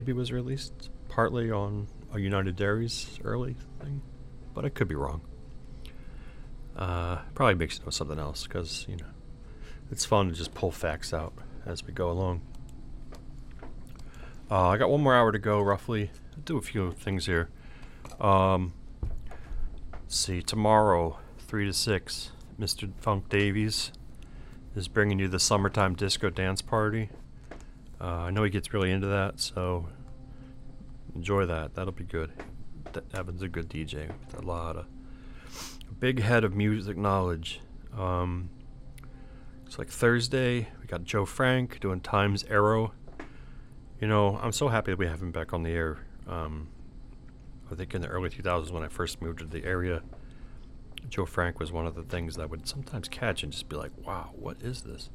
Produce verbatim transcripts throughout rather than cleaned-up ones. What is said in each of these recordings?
maybe was released partly on a United Dairies early thing, but I could be wrong. Uh, probably mixed with something else because, you know, it's fun to just pull facts out as we go along. Uh, I got one more hour to go, roughly. I'll do a few things here. Um, let's see, tomorrow, three to six, Mister Funk Davies is bringing you the Summertime Disco Dance Party. Uh, I know he gets really into that, so enjoy that. That'll be good. Evan's a good D J with a lot of a big head of music knowledge. Um, it's like Thursday. We got Joe Frank doing Times Arrow. You know, I'm so happy that we have him back on the air. Um, I think in the early two thousands when I first moved to the area, Joe Frank was one of the things that I would sometimes catch and just be like, wow, what is this?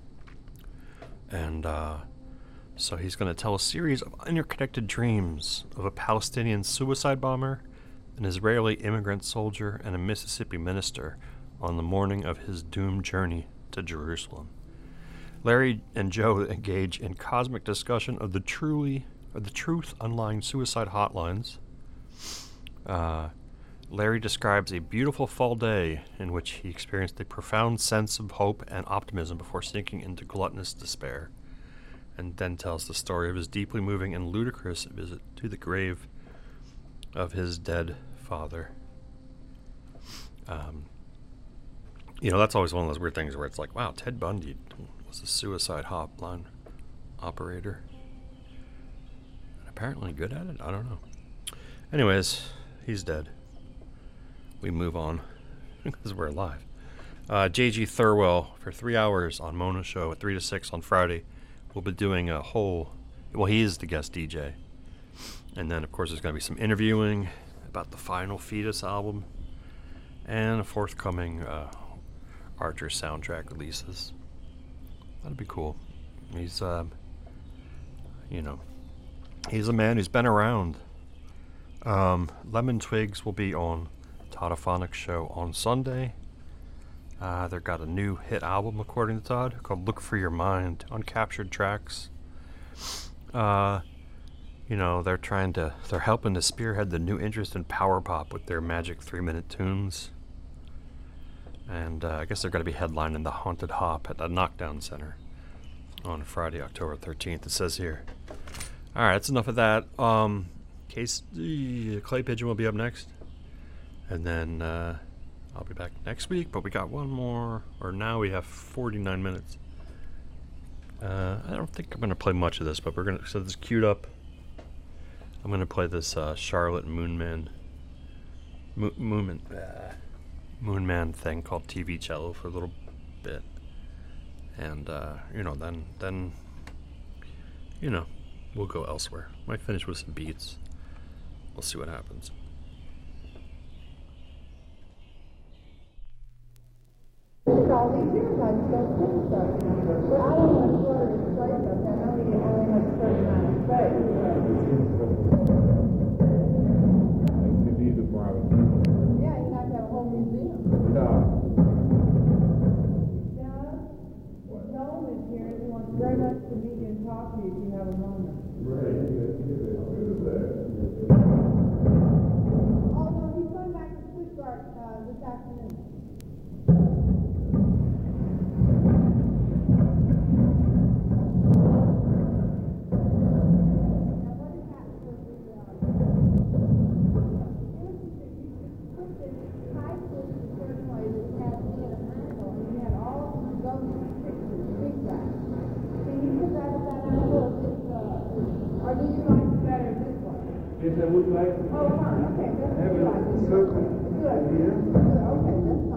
And uh, so he's going to tell a series of interconnected dreams of a Palestinian suicide bomber, an Israeli immigrant soldier, and a Mississippi minister on the morning of his doomed journey to Jerusalem. Larry and Joe engage in cosmic discussion of the truly, or the truth underlying suicide hotlines. Uh, Larry describes a beautiful fall day in which he experienced a profound sense of hope and optimism before sinking into gluttonous despair, and then tells the story of his deeply moving and ludicrous visit to the grave of his dead father. Um, you know, that's always one of those weird things where it's like, wow, Ted Bundy was a suicide hotline operator. And apparently good at it? I don't know. Anyways, he's dead. We move on because we're alive. Uh, J G Thurwell for three hours on Mona Show at three to six on Friday. We'll be doing a whole, well, he is the guest D J. And then, of course, there's going to be some interviewing about the final Fetus album and a forthcoming uh, Archer soundtrack releases. That'd be cool. He's, uh, you know, he's a man who's been around. Um, Lemon Twigs will be on Toddophonic Show on Sunday. Uh, they've got a new hit album, according to Todd, called Look For Your Mind, Uncaptured Tracks. Uh, you know, they're trying to, they're helping to spearhead the new interest in power pop with their magic three-minute tunes. And uh, I guess they're going to be headlining the Haunted Hop at the Knockdown Center on Friday, October thirteenth, it says here. All right, that's enough of that. Um, Case, uh, Clay Pigeon will be up next. And then uh, I'll be back next week, but we got one more, or now we have forty-nine minutes. Uh, I don't think I'm going to play much of this, but we're going to, so this is queued up. I'm going to play this uh, Charlotte Moonman, Mo- Moonman, uh, Moonman thing called T V Cello for a little bit. And, uh, you know, then, then, you know, we'll go elsewhere. Might finish with some beats. We'll see what happens. All these years I just don't think so. But I don't want to sort of explain that. I know you only have a certain amount of space. You need the private. Yeah, you have to have a whole museum. No. John, Joel is here and he wants very much to meet you and talk to you if you have a moment. Right. Oh, no, he's going back to Stuttgart uh, this afternoon. Yes, I would like to Oh, fine, okay, that's have what you like. a circle Good, here. good, okay, that's fine.